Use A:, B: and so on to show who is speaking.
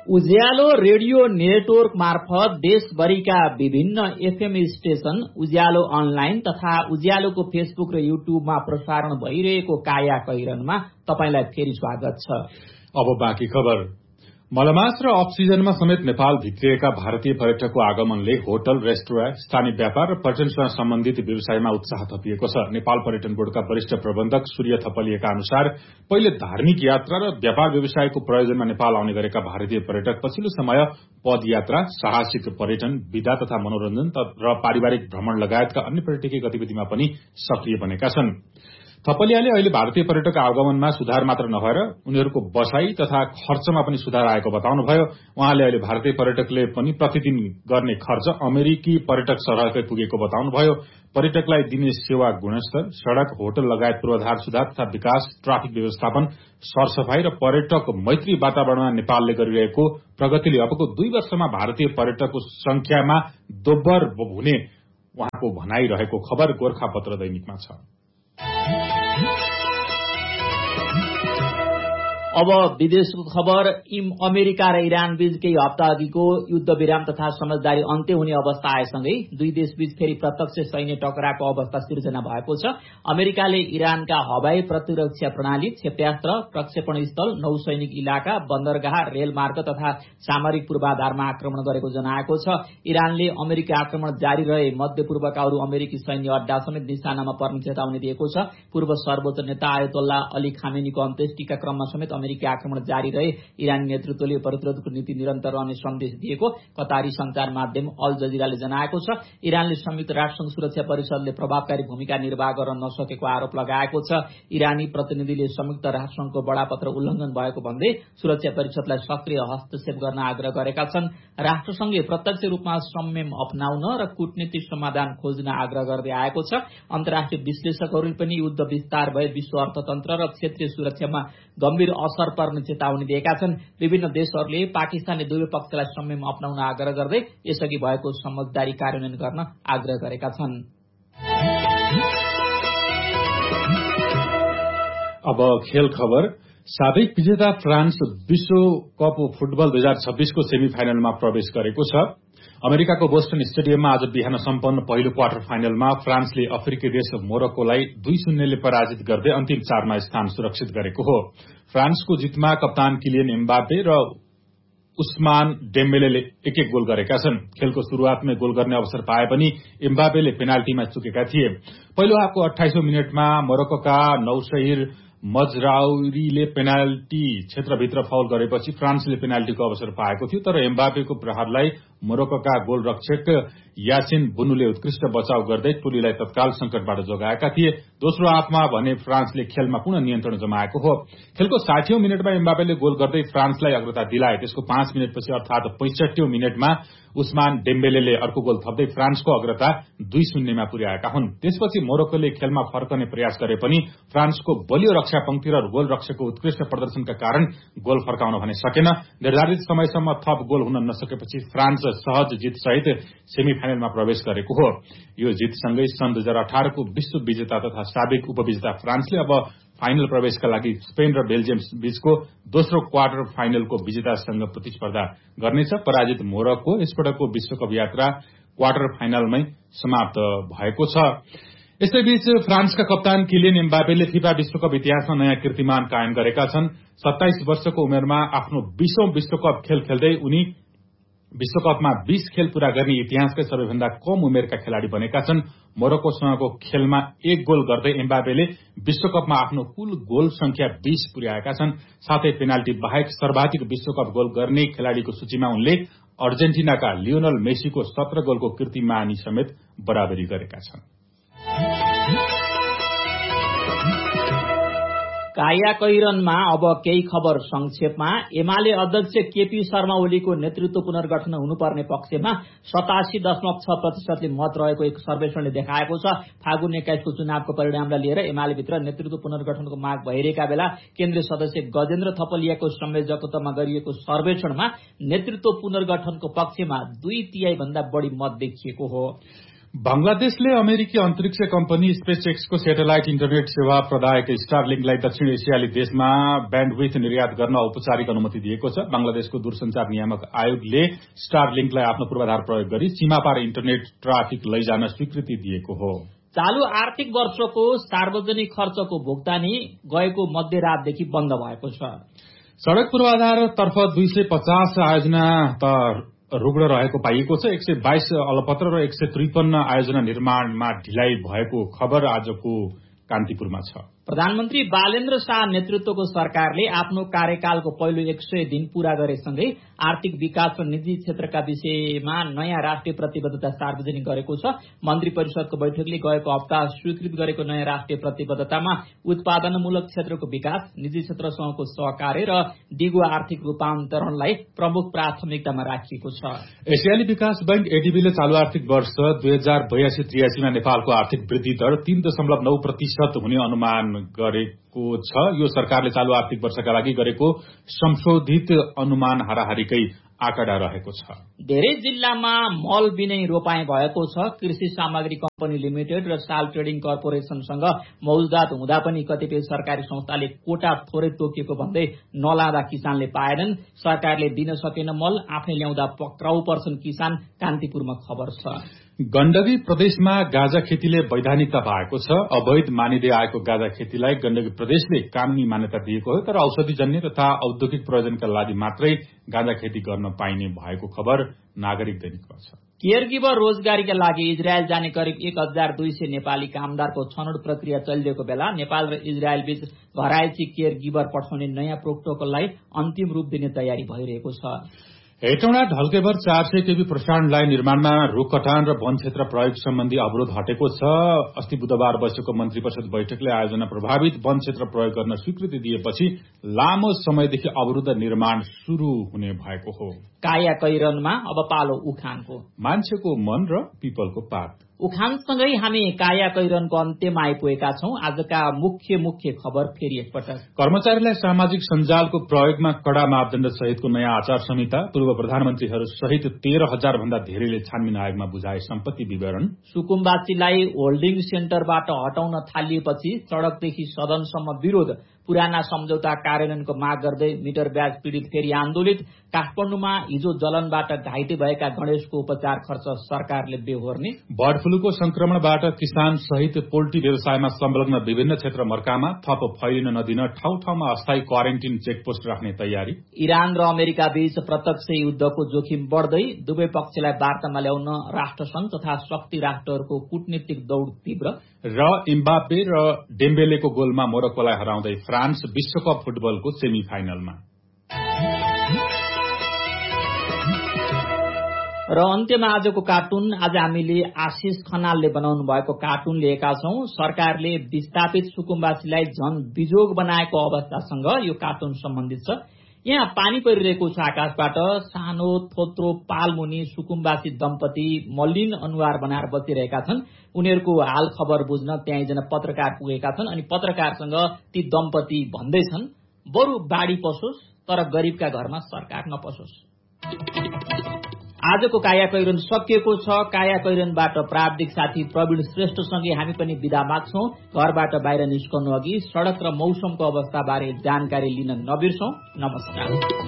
A: उज्यालो radio network मार्फत देशभरिका विभिन्न एफएम स्टेशन, उज्यालो अनलाइन तथा उज्यालोको फेसबुक र युट्युबमा प्रसारण भइरहेको काया कैरनमा तपाईंलाई फेरि स्वागत छ।
B: अब बाँकी खबर। मलमास र अफ सिजनमा समेत नेपाल भित्रिएका भारतीय पर्यटकको आगमनले होटल, रेस्टुरेन्ट, स्थानीय व्यापार र पर्यटनसँग सम्बन्धित व्यवसायमा उत्साह थपिएको छ। नेपाल पर्यटन बोर्डका वरिष्ठ प्रबन्धक सूर्य थपलिएका अनुसार पहिले धार्मिक यात्रा र व्यापार व्यवसायको प्रयोजनमा नेपाल आउने गरेका भारतीय पर्यटक पछिल्लो समय पदयात्रा, साहसिक पर्यटन, विधा तथा मनोरञ्जन र पारिवारिक भ्रमण लगायतका अन्य पर्यटकीय गतिविधिमा पनि सक्रिय बनेका छन्। थपलियाले अहिले भारतीय पर्यटक आगमनमा सुधार मात्र नभएर उनीहरूको बसाई तथा खर्चमा पनि सुधार आएको बताउनुभयो। उहाँले अहिले भारतीय पर्यटकले पनि प्रतिदिन गर्ने खर्च अमेरिकी पर्यटक सरहकै पुगेको बताउनुभयो। पर्यटकलाई दिने सेवा गुणस्तर, सड़क, होटल लगायत पूर्वाधार सुधार तथा विकास, ट्राफिक व्यवस्थापन, सरसफाई र पर्यटक मैत्री वातावरणमा नेपालले गरिरहेको प्रगतिले अबको 2 वर्षमा भारतीय पर्यटकको संख्यामा दोब्बर हुने उहाँको भनाई रहेको खबर गोरखापत्र दैनिकमा छ।
A: अब विदेशको खबर। अमेरिका र इरान बीच केही हप्ता अघिको युद्ध विराम तथा समझदारी अन्त्य हुने अवस्था आएसँगै दुई देशबीच फेरि प्रत्यक्ष सैन्य टकराको अवस्था सिर्जना भएको छ। अमेरिकाले इरानका हवाई प्रतिरक्षा प्रणाली, क्षेप्यास्त्र, प्रक्षेपण स्थल, नौसैनिक इलाका, बन्दरगाह, रेलमार्ग तथा सामरिक पूर्वाधारमा आक्रमण गरेको जनाएको छ। इरानले अमेरिकी आक्रमण जारी रहे मध्यपूर्वका अरू अमेरिकी सैन्य अड्डा समेत निशानामा पर्ने चेतावनी दिएको छ। पूर्व सर्वोच्च नेता आयतोल्ला अली खामेनीको अन्त्येष्टिका क्रममा समेत अमेरिकी आक्रमण जारी रहे इरानी नेतृत्वले प्रतिरोधको नीति निरन्तर रहने सन्देश दिएको कतारी संचार माध्यम अल जजिराले जनाएको छ। इरानले संयुक्त राष्ट्रसंघ सुरक्षा परिषदले प्रभावकारी भूमिका निर्वाह गर्न नसकेको आरोप लगाएको छ। इरानी प्रतिनिधिले संयुक्त राष्ट्रसंघको बडापत्र उल्लंघन भएको भन्दै सुरक्षा परिषदलाई सक्रिय हस्तक्षेप गर्न आग्रह गरेका छन्। राष्ट्रसंघले प्रत्यक्ष रूपमा संयम अपनाउन र कूटनीतिक समाधान खोज्न आग्रह गर्दै आएको छ। अन्तर्राष्ट्रिय विश्लेषकहरूले पनि युद्ध विस्तार भए विश्व अर्थतन्त्र र क्षेत्रीय सुरक्षामा गम्भीर असर पर्ने चेतावनी दिएका छन्। विभिन्न देशहरूले पाकिस्तानले दुवै पक्षलाई संयम अपनाउन आग्रह गर्दै यसअघि भएको समझदारी कार्यान्वयन गर्न आग्रह गरेका छन्।
B: अब खेल खबर। साबिक विजेता फ्रान्स विश्वकप फुटबल 2026 को सेमी फाइनलमा प्रवेश गरेको छ। अमेरिकाको बोस्टन स्टेडियममा आज बिहान सम्पन्न पहिलो क्वार्टर फाइनलमा फ्रान्सले अफ्रिकी देश मोरक्कोलाई 2-0 ले पराजित गर्दै अन्तिम 4 मा स्थान सुरक्षित गरेको हो। फ्रान्सको जितमा कप्तान किलियन एम्बापे र उस्मान डेम्बेलेले एक गोल गरेका छन्। खेलको शुरूआतमै गोल गर्ने अवसर पाए पनि एम्बापेले पेनाल्टीमा चुकेका थिए। पहिलो हाफको 28औं मिनेटमा मोरक्कोका नौशहिर मजराउरीले पेनाल्टी क्षेत्रभित्र फाउल गरेपछि फ्रान्सले पेनाल्टीको अवसर पाएको थियो, तर एम्बापेको प्रहारलाई मोरक्कोका गोलरक्षक यासिन बुनुले उत्कृष्ट बचाव गर्दै टोलीलाई तत्काल संकटबाट जोगाएका थिए। दोस्रो हाफमा भने फ्रान्सले खेलमा पुनः नियन्त्रण जमाएको हो। खेलको 60औं मिनेटमा एम्बापेले गोल गर्दै फ्रान्सलाई अग्रता दिलाए। त्यसको 5 मिनेटपछि अर्थात 65औं मिनेटमा उस्मान डेम्बेलेले अर्को गोल थप्दै फ्रान्सको अग्रता 2-0 मा पुर्याएका हुन्। त्यसपछि मोरक्कोले खेलमा फर्कने प्रयास गरे पनि फ्रान्सको बलियो रक्षा पंक्ति र गोलरक्षकको उत्कृष्ट प्रदर्शनका कारण गोल फर्काउन भने सकेन। निर्धारित समयसम्म थप गोल हुन नसकेपछि फ्रान्स सहज जितसहित सेमी फाइनलमा प्रवेश गरेको हो। यो जितसँगै सन् 2018 को विश्व विजेता तथा साबिक उपविजेता फ्रान्सले अब फाइनल प्रवेशका लागि स्पेन र बेल्जियम बीचको दोस्रो क्वार्टर फाइनलको विजेतासँग प्रतिस्पर्धा गर्नेछ। पराजित मोरक्को यसपटकको विश्वकप यात्रा क्वार्टर फाइनलमै समाप्त भएको छ। यसैबीच फ्रान्सका कप्तान किलियन एम्बापेले फिफा विश्वकप इतिहासमा नयाँ कीर्तिमान कायम गरेका छन्। 27 वर्षको उमेरमा आफ्नो 20औं विश्वकप खेल खेल्दै उनी विश्वकपमा 20 खेल पूरा गर्ने इतिहासकै सबैभन्दा कम उमेरका खेलाड़ी बनेका छन्। मोरक्कोसँगको खेलमा 1 गोल गर्दै एम्बापेले विश्वकपमा आफ्नो कुल गोल संख्या 20 पुर्याएका छन्। साथै पेनाल्टी बाहेक सर्वाधिक विश्वकप गोल गर्ने खेलाड़ीको सूचीमा उनले अर्जेन्टिनाका लियोनल मेसीको 17 गोलको कीर्तिमानी समेत बराबरी गरेका छन्।
A: काया कैरनमा अब केही खबर संक्षेपमा। एमाले अध्यक्ष केपी शर्मा ओलीको नेतृत्व पुनर्गठन हुनुपर्ने पक्षमा 87.6% मत रहेको एक सर्वेक्षणले देखाएको छ। फागुन 21 को चुनावको परिणामलाई लिएर एमाले भित्र नेतृत्व पुनर्गठनको माग भइरहेका बेला केन्द्रीय सदस्य गजेन्द्र थपलियाको संयोजकत्वमा गरिएको सर्वेक्षणमा नेतृत्व पुनर्गठनको पक्षमा 2/3 भन्दा बढ़ी मत देखिएको हो।
B: बंगलादेशले अमेरिकी अन्तरिक्ष कम्पनी स्पेसएक्सको सेटेलाइट इन्टरनेट सेवा प्रदायक स्टारलिंकलाई दक्षिण एसियाली देशमा ब्यान्डविथ निर्यात गर्न औपचारिक अनुमति दिएको छ। बंगलादेशको दूरसञ्चार नियामक आयोगले स्टारलिंकलाई आफ्नो पूर्वाधार प्रयोग गरी सीमापार इन्टरनेट ट्राफिक लैजान स्वीकृति दिएको हो।
A: चालू आर्थिक वर्षको सार्वजनिक खर्चको भुक्तानी गएको मध्यरातदेखि बन्द भएको छ।
B: सड़क पूर्वाधारतर्फ 250 आयोजना त रुग्ण रहेको पाइएको छ। 122 अलपत्र र 153 आयोजना निर्माणमा ढिलाइ भएको खबर आजको कान्तिपुरमा छ।
A: प्रधानमन्त्री बालेन्द्र शाह नेतृत्वको सरकारले आफ्नो कार्यकालको पहिलो 100 दिन पूरा गरेसँगै आर्थिक विकास र निजी क्षेत्रका विषयमा नयाँ राष्ट्रिय प्रतिबद्धता सार्वजनिक गरेको छ। मन्त्री परिषदको बैठकले गएको हप्ता स्वीकृत गरेको नयाँ राष्ट्रिय प्रतिबद्धतामा उत्पादनमूलक क्षेत्रको विकास, निजी क्षेत्रसँगको सहकार्य र दिगो आर्थिक रूपान्तरणलाई प्रमुख प्राथमिकतामा राखिएको छ।
B: एसियाली विकास बैंक एडीबीले चालू आर्थिक वर्ष 2082-83 मा नेपालको आर्थिक वृद्धि दर 3.9% हुने अनुमान गरेको छ। यो सरकारले चालू आर्थिक वर्षका लागि गरेको संशोधित अनुमान हाराहारीकै आँकडा रहेको छ।
A: धेरै जिल्लामा मल बिनै रोपाई भएको छ। कृषि सामग्री कम्पनी लिमिटेड र साल ट्रेडिङ कर्पोरेशनसँग मौजदात हुँदा पनि कतिपय सरकारी संस्थाले कोटा थोरै तोकिएको भन्दै नलाँदा किसानले पाएनन्। सरकारले दिन सकेन मल, आफै ल्याउँदा पक्राउ पर्छन् किसान। कान्तिपुरमा खबर छ।
B: गण्डकी प्रदेशमा गाँजा खेतीले वैधानिकता पाएको छ। अवैध मानिँदै आएको गाँजा खेतीलाई गण्डकी प्रदेशले कानूनी मान्यता दिएको हो, तर औषधिजन्य तथा औद्योगिक प्रयोजनका लागि मात्रै गाँजा खेती गर्न पाइने भएको खबर नागरिक दैनिकमा छ।
A: केयर गिभर रोजगारीका लागि इजरायल जाने करिब 1200 नेपाली कामदारको छनौट प्रक्रिया चलिरहेको बेला नेपाल र इजरायल बीच घरायसी केयर गिभर पठाउने नयाँ प्रोटोकललाई अन्तिम रूप दिने तयारी भइरहेको छ।
B: हेटौँडा ढल्केभर 400 केबी प्रसारण लाइन निर्माणमा रूख कटान र वन क्षेत्र प्रयोग सम्बन्धी अवरोध हटेको छ। अस्ति बुधबार बसेको मन्त्री परिषद बैठकले आयोजना प्रभावित वन क्षेत्र प्रयोग गर्न स्वीकृति दिएपछि लामो समयदेखि अवरुद्ध निर्माण शुरू हुने भएको हो।
A: काया कैरनमा अब पालो उखानको।
B: मान्छेको मन र पिपलको पात।
A: उखानसँगै हामी काया कैरनको अन्त्यमा आइपुगेका छौं। आजका मुख्य खबर फेरि एकपटक।
B: कर्मचारीलाई सामाजिक सञ्जालको प्रयोगमा कड़ा मापदण्ड सहितको नयाँ आचार संहिता। पूर्व प्रधानमन्त्रीहरू सहित 13,000 भन्दा धेरैले छानबिन आयोगमा बुझाए सम्पत्ति विवरण।
A: सुकुम्बासीलाई होल्डिङ सेन्टरबाट हटाउन थालिएपछि सड़कदेखि सदनसम्म विरोध। पुराना सम्झौता कार्यान्वयनको माग गर्दै मिटर ब्याज पीड़ित फेरि आन्दोलित। काठमाडौँमा हिजो जलनबाट घाइते भएका गणेशको उपचार खर्च सरकारले बेहोर्ने।
B: बर्ड फ्लूको संक्रमणबाट किसान सहित पोल्ट्री व्यवसायमा संलग्न विभिन्न क्षेत्र मर्कामा थप फैलिन नदिन ठाउँ ठाउँमा अस्थायी क्वारेन्टिन चेकपोस्ट राख्ने तयारी।
A: इरान र अमेरिका बीच प्रत्यक्ष युद्धको जोखिम बढ्दै दुवै पक्षलाई वार्तामा ल्याउन राष्ट्रसंघ तथा शक्ति राष्ट्रहरूको कूटनीतिक दौड़ तीव्र।
B: र इम्बाप्पे र डेम्बेलेको गोलमा मोरक्कोलाई हराउँदै फ्रान्स विश्वकप फुटबलको सेमी फाइनलमा।
A: र अन्त्यमा आजको कार्टुन। आज हामीले आशिष खनालले बनाउनु भएको कार्टुन लिएका छौं। सरकारले विस्थापित सुकुम्बासीलाई झन बिजोग बनाएको अवस्थासँग यो कार्टुन सम्बन्धित छ। यहाँ पानी परिरहेको छ आकाशबाट। सानो थोत्रो पालमुनि सुकुम्बासी दम्पति मलिन अनुहार बनाएर बसिरहेका छन्। उनीहरूको हाल खबर बुझ्न त्यहाँ एकजना पत्रकार पुगेका छन्। अनि पत्रकारसँग ती दम्पति भन्दैछन्, बरु बाढी पसोस् तर गरीबका घरमा सरकार नपसोस्। आजको काया कैरन सकिएको छ। काया कैरनबाट प्राविधिक साथी प्रवीण श्रेष्ठसँगै हामी पनि बिदा माग्छौं। घरबाट बाहिर निस्कनु अघि सड़क र मौसमको अवस्थाबारे जानकारी लिन नबिर्सौं। नमस्कार।